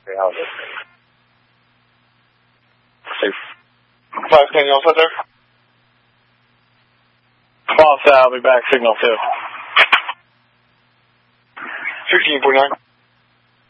how it is. Safe. 510, you all set there? Boss, I'll be back, signal 2. 1549.